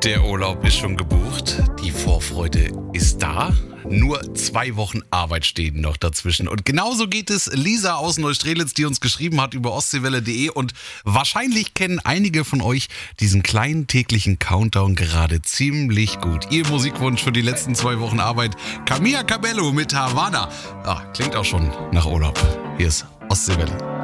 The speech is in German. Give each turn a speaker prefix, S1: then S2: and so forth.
S1: Der Urlaub ist schon gebucht, die Vorfreude ist da. Nur 2 Wochen Arbeit stehen noch dazwischen. Und genauso geht es Lisa aus Neustrelitz, die uns geschrieben hat über ostseewelle.de. Und wahrscheinlich kennen einige von euch diesen kleinen täglichen Countdown gerade ziemlich gut. Ihr Musikwunsch für die letzten 2 Wochen Arbeit: Camila Cabello mit Havana. Klingt auch schon nach Urlaub. Hier ist Ostseewelle.